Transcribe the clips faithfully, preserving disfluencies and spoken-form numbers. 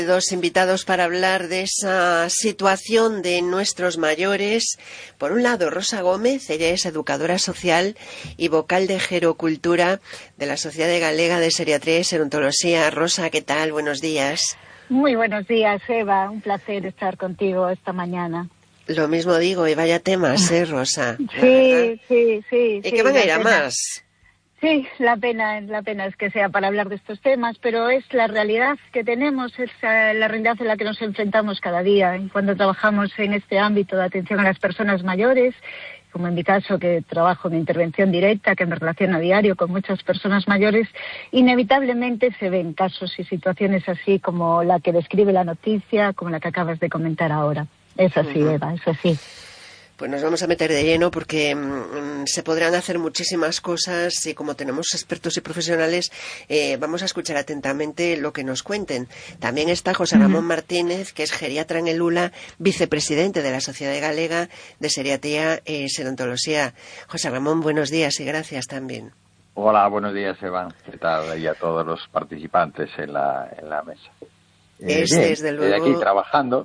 Dos invitados para hablar de esa situación de nuestros mayores. Por un lado, Rosa Gómez, ella es educadora social y vocal de Gerocultura de la Sociedad Galega de Xeriatría y Xerontoloxía. Rosa, ¿qué tal? Buenos días. Muy buenos días, Eva. Un placer estar contigo esta mañana. Lo mismo digo, y vaya temas, ¿eh, Rosa? Sí, sí, sí. ¿Y sí, qué van a ir a pena. más? Sí, la pena, la pena es que sea para hablar de estos temas, pero es la realidad que tenemos, es la realidad en la que nos enfrentamos cada día. Cuando trabajamos en este ámbito de atención a las personas mayores, como en mi caso, que trabajo en intervención directa, que me relaciono a diario con muchas personas mayores, inevitablemente se ven casos y situaciones así como la que describe la noticia, como la que acabas de comentar ahora. Es así, uh-huh. Eva, es así. Pues nos vamos a meter de lleno porque mmm, se podrán hacer muchísimas cosas y como tenemos expertos y profesionales eh, vamos a escuchar atentamente lo que nos cuenten. También está José Ramón uh-huh. Martínez, que es geriatra en el U L A, vicepresidente de la Sociedad Galega de Xeriatría y Xerontoloxía. José Ramón, buenos días y gracias también. Hola, buenos días, Eva. ¿Qué tal? Y a todos los participantes en la, en la mesa. Eh, es, bien, desde luego... aquí trabajando.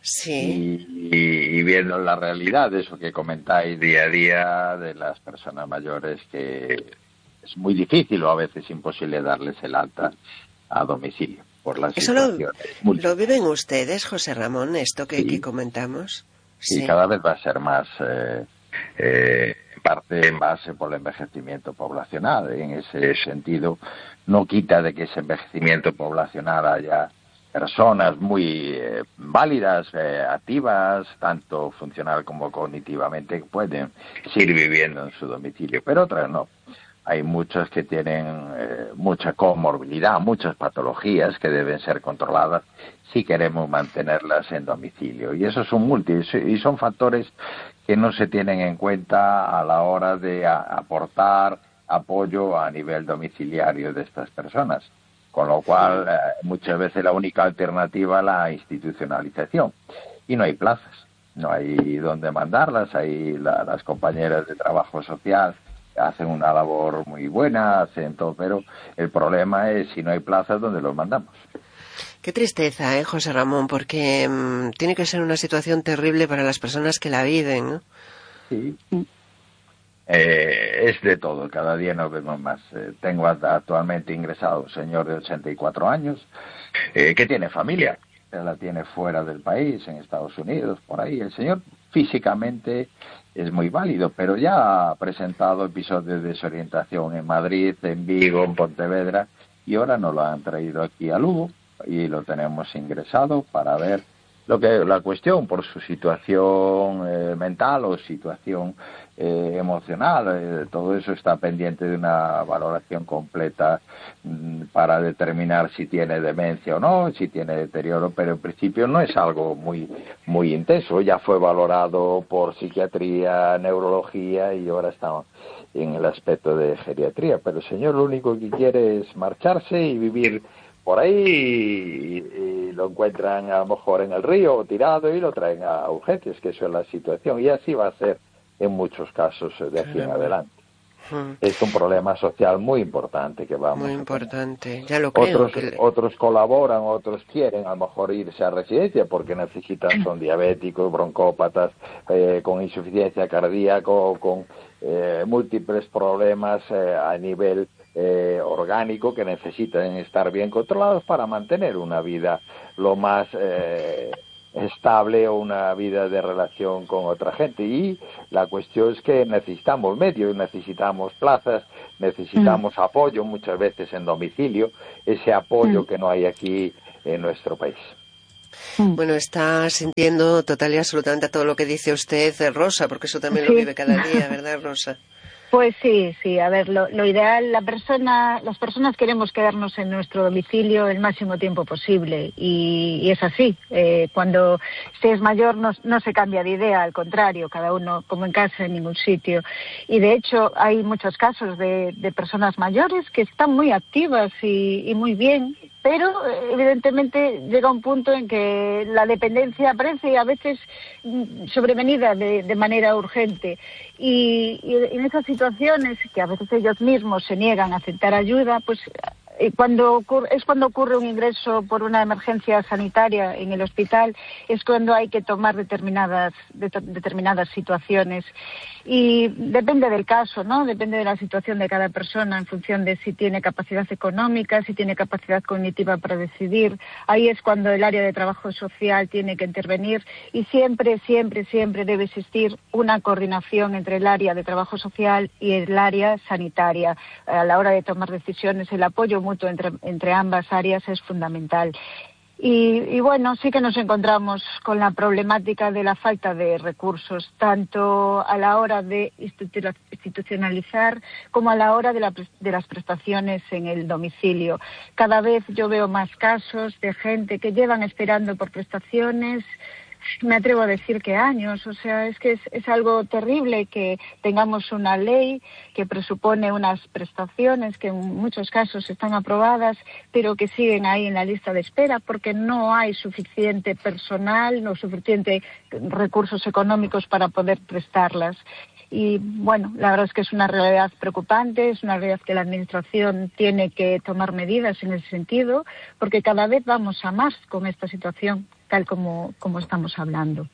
Sí. Y, y, y viendo la realidad, eso que comentáis día a día de las personas mayores, que es muy difícil o a veces imposible darles el alta a domicilio por las ¿Eso situaciones. Lo, lo viven ustedes, José Ramón, esto que, sí. que comentamos? Sí, sí, cada vez va a ser más, eh, eh, en parte en base por el envejecimiento poblacional. En ese sentido, no quita de que ese envejecimiento poblacional haya personas muy eh, válidas, eh, activas, tanto funcional como cognitivamente, que pueden seguir viviendo en su domicilio, pero otras no. Hay muchas que tienen eh, mucha comorbilidad, muchas patologías que deben ser controladas si queremos mantenerlas en domicilio. Y esos son múltiples y son factores que no se tienen en cuenta a la hora de a, aportar apoyo a nivel domiciliario de estas personas. Con lo cual, eh, muchas veces la única alternativa es la institucionalización. Y no hay plazas, no hay dónde mandarlas. Hay la, las compañeras de trabajo social hacen una labor muy buena, hacen todo, pero el problema es si no hay plazas, ¿dónde los mandamos? Qué tristeza, ¿eh, José Ramón? Porque mmm, tiene que ser una situación terrible para las personas que la viven, ¿no? Sí. Eh, es de todo, cada día nos vemos más. Eh, tengo actualmente ingresado un señor de ochenta y cuatro años eh, que tiene familia, la tiene fuera del país, en Estados Unidos, por ahí. El señor físicamente es muy válido, pero ya ha presentado episodios de desorientación en Madrid, en Vigo, en Pontevedra, y ahora nos lo han traído aquí a Lugo y lo tenemos ingresado para ver lo que la cuestión por su situación eh, mental o situación eh, emocional. Eh, todo eso está pendiente de una valoración completa mm, para determinar si tiene demencia o no, si tiene deterioro, pero en principio no es algo muy muy intenso. Ya fue valorado por psiquiatría, neurología y ahora está en el aspecto de geriatría, pero el señor lo único que quiere es marcharse y vivir por ahí y, y lo encuentran a lo mejor en el río tirado y lo traen a urgencias, que eso es la situación, y así va a ser en muchos casos de aquí en adelante. Hmm. Es un problema social muy importante que vamos muy a importante, ya lo creo. Otros, que... otros colaboran, otros quieren a lo mejor irse a residencia porque necesitan, son diabéticos, broncópatas, eh, con insuficiencia cardíaca, con eh, múltiples problemas eh, a nivel Eh, orgánico que necesitan estar bien controlados para mantener una vida lo más eh, estable o una vida de relación con otra gente. Y la cuestión es que necesitamos medios, necesitamos plazas, necesitamos mm. apoyo muchas veces en domicilio, ese apoyo mm. que no hay aquí en nuestro país. Bueno, está sintiendo total y absolutamente a todo lo que dice usted, Rosa, porque eso también sí. lo vive cada día, ¿verdad, Rosa? Pues sí, sí, a ver, lo, lo ideal, la persona, las personas queremos quedarnos en nuestro domicilio el máximo tiempo posible y, y es así. Eh, cuando se es mayor no, no se cambia de idea, al contrario, cada uno como en casa en ningún sitio. Y de hecho hay muchos casos de, de personas mayores que están muy activas y, y muy bien, pero evidentemente llega un punto en que la dependencia aparece y a veces sobrevenida de, de manera urgente. Y, y en esas situaciones que a veces ellos mismos se niegan a aceptar ayuda, pues eh, cuando ocurre, es cuando ocurre un ingreso por una emergencia sanitaria en el hospital, es cuando hay que tomar determinadas de, determinadas situaciones. Y depende del caso, ¿no? Depende de la situación de cada persona en función de si tiene capacidad económica, si tiene capacidad cognitiva para decidir. Ahí es cuando el área de trabajo social tiene que intervenir y siempre, siempre, siempre debe existir una coordinación entre el área de trabajo social y el área sanitaria. A la hora de tomar decisiones, el apoyo mutuo entre, entre ambas áreas es fundamental. Y, y bueno, sí que nos encontramos con la problemática de la falta de recursos, tanto a la hora de institucionalizar como a la hora de, la, de las prestaciones en el domicilio. Cada vez yo veo más casos de gente que llevan esperando por prestaciones, me atrevo a decir que años, o sea, es que es, es algo terrible que tengamos una ley que presupone unas prestaciones que en muchos casos están aprobadas, pero que siguen ahí en la lista de espera porque no hay suficiente personal, no suficiente recursos económicos para poder prestarlas. Y bueno, la verdad es que es una realidad preocupante, es una realidad que la Administración tiene que tomar medidas en ese sentido, porque cada vez vamos a más con esta situación, tal como, como estamos hablando.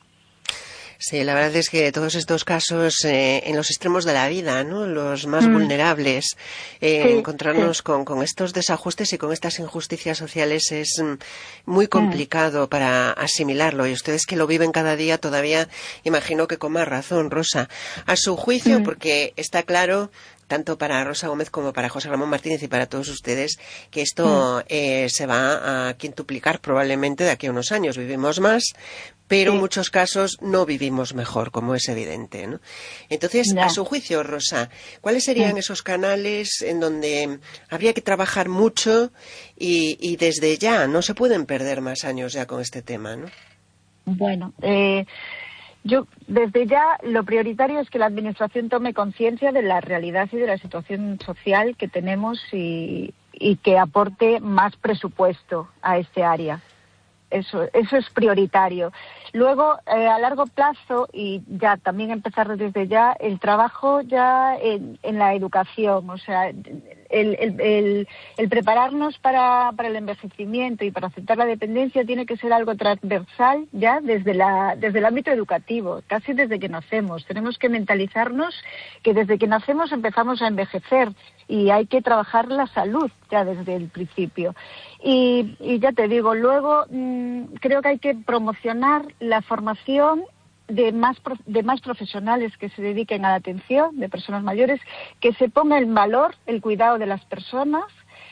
Sí, la verdad es que todos estos casos eh, en los extremos de la vida, ¿no? Los más mm. vulnerables, eh, sí, encontrarnos sí. Con, con estos desajustes y con estas injusticias sociales es mm, muy complicado mm. para asimilarlo. Y ustedes que lo viven cada día todavía, imagino que con más razón, Rosa. A su juicio, mm. porque está claro, tanto para Rosa Gómez como para José Ramón Martínez y para todos ustedes, que esto mm. eh, se va a quintuplicar probablemente de aquí a unos años. Vivimos más, pero sí. en muchos casos no vivimos mejor, como es evidente, ¿no? Entonces, ya. A su juicio, Rosa, ¿cuáles serían sí. esos canales en donde habría que trabajar mucho y, y desde ya no se pueden perder más años ya con este tema, ¿no? Bueno, eh... Yo, desde ya, lo prioritario es que la Administración tome conciencia de la realidad y de la situación social que tenemos y, y que aporte más presupuesto a este área. Eso, eso es prioritario. Luego, eh, a largo plazo, y ya también empezar desde ya, el trabajo ya en, en la educación, o sea, el, el, el, el prepararnos para, para el envejecimiento y para aceptar la dependencia tiene que ser algo transversal ya desde, la, desde el ámbito educativo, casi desde que nacemos. Tenemos que mentalizarnos que desde que nacemos empezamos a envejecer y hay que trabajar la salud ya desde el principio. Y, y ya te digo, luego mmm, creo que hay que promocionar la formación de más, de más profesionales que se dediquen a la atención de personas mayores, que se ponga en valor el cuidado de las personas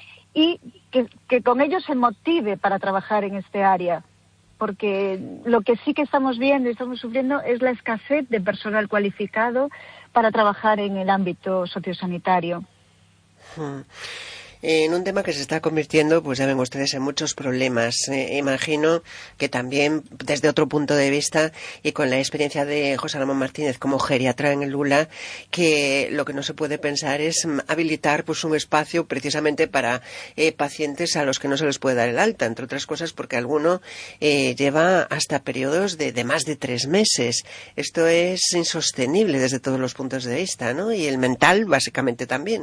y que, que con ello se motive para trabajar en este área. Porque lo que sí que estamos viendo y estamos sufriendo es la escasez de personal cualificado para trabajar en el ámbito sociosanitario. Hmm. En un tema que se está convirtiendo, pues ya ven ustedes, en muchos problemas. Eh, imagino que también desde otro punto de vista y con la experiencia de José Ramón Martínez como geriatra en el Lula, que lo que no se puede pensar es habilitar pues un espacio precisamente para eh, pacientes a los que no se les puede dar el alta, entre otras cosas porque alguno eh, lleva hasta periodos de, de más de tres meses. Esto es insostenible desde todos los puntos de vista, ¿no? Y el mental básicamente también.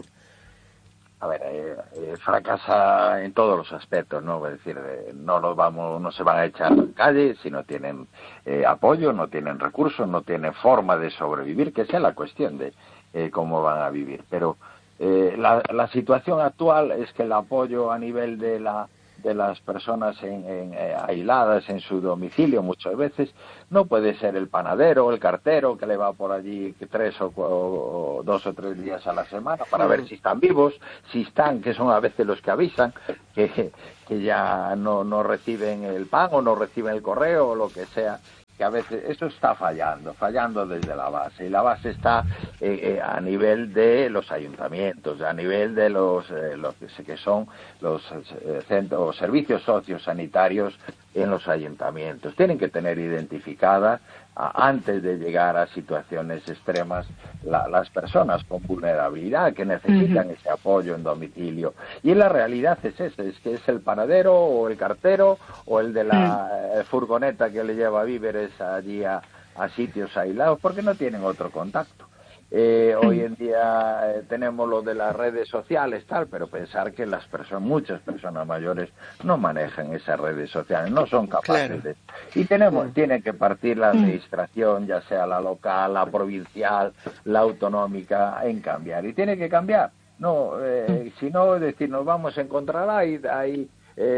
A ver, eh, eh, fracasa en todos los aspectos, ¿no? Es decir, eh, no nos vamos, no se van a echar a la calle si no tienen eh, apoyo, no tienen recursos, no tienen forma de sobrevivir, que sea la cuestión de eh, cómo van a vivir. Pero eh, la, la situación actual es que el apoyo a nivel de la de las personas en, en, eh, aisladas en su domicilio muchas veces no puede ser el panadero o el cartero que le va por allí tres o, o, o dos o tres días a la semana para ver si están vivos, si están, que son a veces los que avisan que, que ya no, no reciben el pan o no reciben el correo o lo que sea, que a veces eso está fallando, fallando desde la base, y la base está eh, eh, a nivel de los ayuntamientos, a nivel de los, eh, los que son los eh, centros, servicios sociosanitarios en los ayuntamientos. Tienen que tener identificada a, antes de llegar a situaciones extremas la, las personas con vulnerabilidad que necesitan uh-huh. ese apoyo en domicilio. Y la realidad es esa, es que es el panadero o el cartero o el de la uh-huh. furgoneta que le lleva víveres allí a, a sitios aislados porque no tienen otro contacto. Eh, hoy en día eh, tenemos lo de las redes sociales, tal, pero pensar que las personas, muchas personas mayores no manejan esas redes sociales, no son capaces. Claro. de... Y tenemos, mm. tiene que partir la administración, ya sea la local, la provincial, la autonómica, en cambiar. Y tiene que cambiar. No, eh, si no, es decir, nos vamos a encontrar ahí, ahí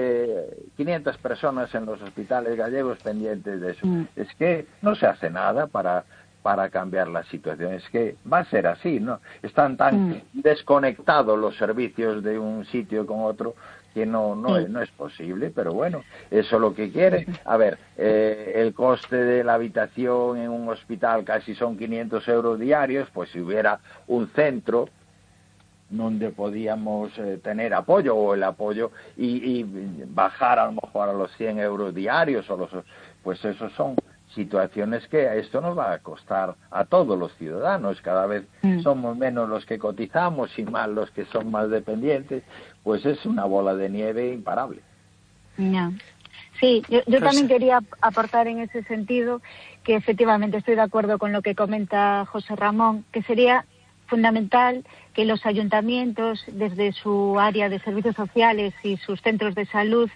eh, quinientas personas en los hospitales gallegos pendientes de eso. Mm. Es que no se hace nada para... para cambiar la situación. Es que va a ser así, ¿no? Están tan mm. desconectados los servicios de un sitio con otro que no no, sí. es, no es posible, pero bueno, eso es lo que quiere. A ver, eh, el coste de la habitación en un hospital casi son quinientos euros diarios, pues si hubiera un centro donde podíamos eh, tener apoyo o el apoyo y, y bajar a lo mejor a los cien euros diarios, o los, pues esos son situaciones que a esto nos va a costar a todos los ciudadanos. Cada vez mm. somos menos los que cotizamos y más los que son más dependientes, pues es una bola de nieve imparable. No. Sí, yo, yo también quería aportar en ese sentido que efectivamente estoy de acuerdo con lo que comenta José Ramón, que sería fundamental que los ayuntamientos, desde su área de servicios sociales y sus centros de salud,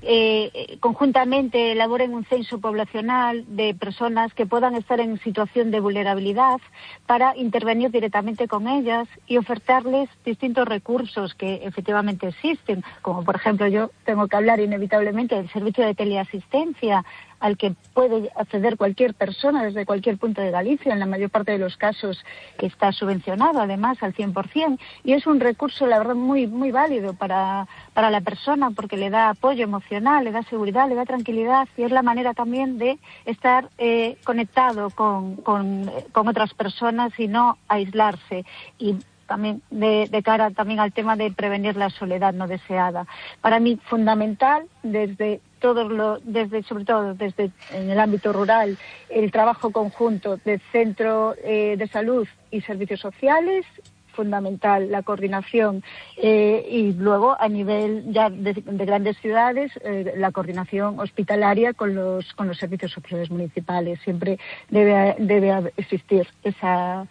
eh, conjuntamente elaboren un censo poblacional de personas que puedan estar en situación de vulnerabilidad para intervenir directamente con ellas y ofertarles distintos recursos que efectivamente existen, como por ejemplo yo tengo que hablar inevitablemente del servicio de teleasistencia, al que puede acceder cualquier persona desde cualquier punto de Galicia, en la mayor parte de los casos que está subvencionado, además, al cien por cien. Y es un recurso, la verdad, muy muy válido para, para la persona, porque le da apoyo emocional, le da seguridad, le da tranquilidad, y es la manera también de estar eh, conectado con, con, con otras personas y no aislarse. Y también de, de cara también al tema de prevenir la soledad no deseada. Para mí, fundamental, desde todo lo, desde sobre todo desde en el ámbito rural, el trabajo conjunto del centro eh, de salud y servicios sociales, fundamental la coordinación eh, y luego a nivel ya de, de grandes ciudades eh, la coordinación hospitalaria con los con los servicios sociales municipales. Siempre debe debe existir esa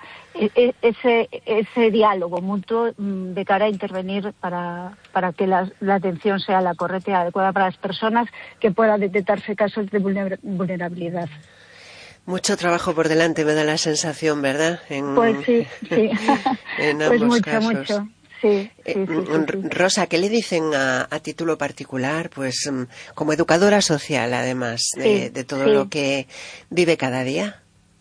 ese ese diálogo mutuo de cara a intervenir para para que la, la atención sea la correcta y adecuada para las personas, que puedan detectarse casos de vulnerabilidad. Mucho trabajo por delante, me da la sensación, ¿verdad? En, pues sí, sí. En pues ambos mucho, casos. mucho. Sí, sí, sí, sí, sí. Rosa, ¿qué le dicen a, a título particular? Pues como educadora social, además, de, sí, de todo sí. lo que vive cada día.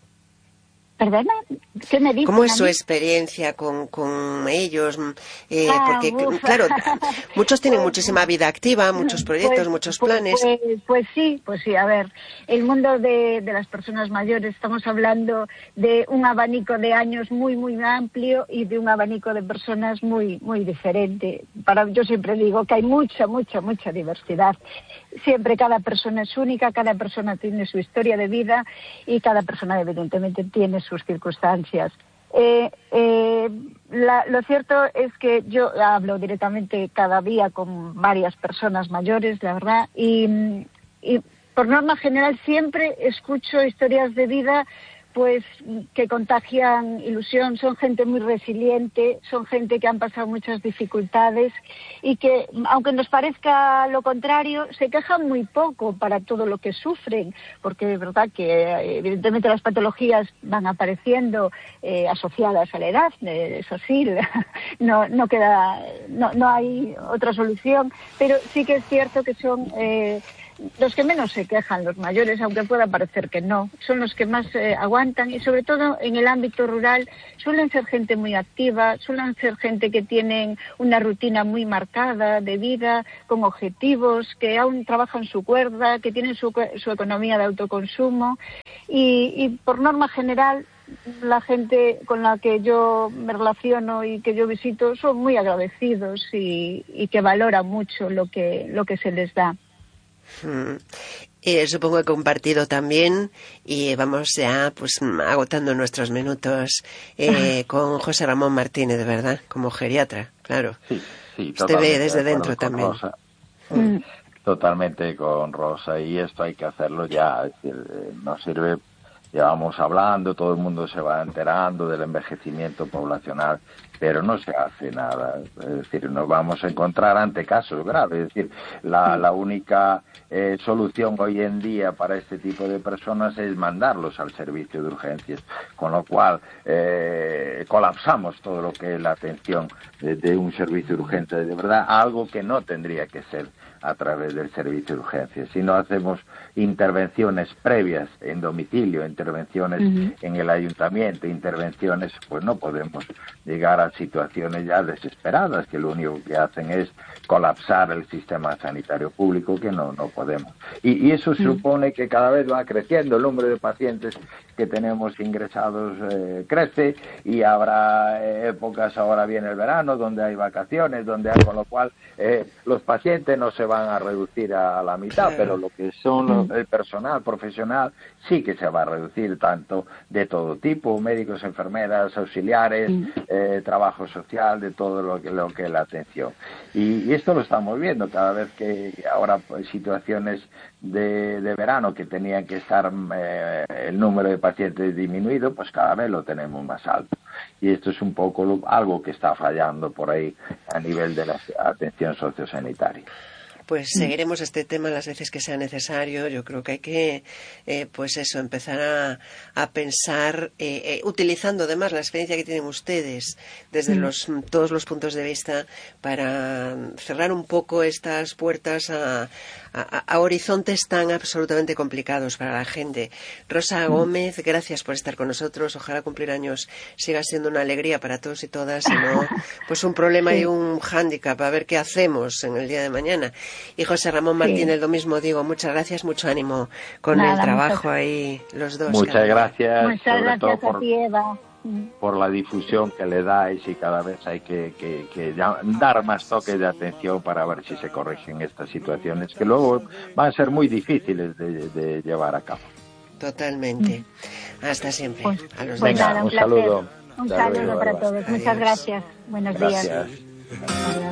¿Perdona? ¿Qué me dicen? ¿Cómo es su experiencia con, con ellos? Eh, ah, porque, uf. claro, muchos tienen pues, muchísima vida activa, muchos proyectos, pues, muchos planes. Pues, pues, pues sí, pues sí. A ver, el mundo de, de las personas mayores, estamos hablando de un abanico de años muy, muy amplio y de un abanico de personas muy, muy diferente. Para, yo siempre digo que hay mucha, mucha, mucha diversidad. Siempre cada persona es única, cada persona tiene su historia de vida y cada persona evidentemente tiene sus circunstancias. Eh, eh, la, lo cierto es que yo hablo directamente cada día con varias personas mayores, la verdad, y, y por norma general siempre escucho historias de vida pues que contagian ilusión. Son gente muy resiliente, son gente que han pasado muchas dificultades y que, aunque nos parezca lo contrario, se quejan muy poco para todo lo que sufren, porque es verdad que evidentemente las patologías van apareciendo eh, asociadas a la edad, eh, es así, no, no queda, no, no hay otra solución, pero sí que es cierto que son eh, los que menos se quejan, los mayores, aunque pueda parecer que no, son los que más eh, aguantan, y sobre todo en el ámbito rural suelen ser gente muy activa, suelen ser gente que tienen una rutina muy marcada de vida, con objetivos, que aún trabajan su cuerda, que tienen su, su economía de autoconsumo, y, y por norma general la gente con la que yo me relaciono y que yo visito son muy agradecidos y, y que valoran mucho lo que, lo que se les da. Mm. Eh, supongo que compartido también, y vamos ya pues agotando nuestros minutos eh, con José Ramón Martínez, ¿verdad? Como geriatra, claro. Sí, sí, usted ve desde de dentro también. Rosa. Mm. Totalmente con Rosa, y esto hay que hacerlo ya. Es decir, no sirve llevamos hablando, todo el mundo se va enterando del envejecimiento poblacional, pero no se hace nada. Es decir, nos vamos a encontrar ante casos graves. Es decir, la, la única eh, solución hoy en día para este tipo de personas es mandarlos al servicio de urgencias, con lo cual eh, colapsamos todo lo que es la atención de, de un servicio urgente, de verdad, algo que no tendría que ser a través del servicio de urgencias. Si no hacemos intervenciones previas en domicilio, intervenciones uh-huh. en el ayuntamiento, intervenciones, pues no podemos llegar a situaciones ya desesperadas, que lo único que hacen es colapsar el sistema sanitario público, que no, no podemos. Y, y eso uh-huh. supone que cada vez va creciendo el número de pacientes que tenemos ingresados, eh, crece, y habrá eh, épocas, ahora viene el verano, donde hay vacaciones, donde hay, con lo cual eh, los pacientes no se van a reducir a la mitad, pero lo que son los, el personal profesional sí que se va a reducir, tanto de todo tipo, médicos, enfermeras, auxiliares, eh, trabajo social, de todo lo que, lo que es la atención. Y, y esto lo estamos viendo cada vez que ahora pues, situaciones de, de verano que tenían que estar eh, el número de pacientes disminuido, pues cada vez lo tenemos más alto. Y esto es un poco lo, algo que está fallando por ahí a nivel de la atención sociosanitaria. Pues seguiremos este tema las veces que sea necesario. Yo creo que hay que, eh, pues eso, empezar a, a pensar, eh, eh, utilizando además la experiencia que tienen ustedes desde mm. los, todos los puntos de vista, para cerrar un poco estas puertas a, a, a horizontes tan absolutamente complicados para la gente. Rosa Gómez, gracias por estar con nosotros. Ojalá cumplir años siga siendo una alegría para todos y todas, y no pues un problema sí. y un hándicap, a ver qué hacemos en el día de mañana. Y José Ramón Martínez, sí. lo mismo digo, muchas gracias, mucho ánimo con Nada, el trabajo muchas... ahí, los dos. Muchas gracias, muchas sobre gracias todo a por, ti, Eva. por la difusión que le dais, y cada vez hay que, que, que dar más toques de atención para ver si se corrigen estas situaciones, que luego van a ser muy difíciles de, de llevar a cabo. Totalmente. Hasta siempre. Pues, a los pues demás. nada, un, un saludo. Un saludo para todos. Muchas gracias. Buenos gracias. días. Adiós.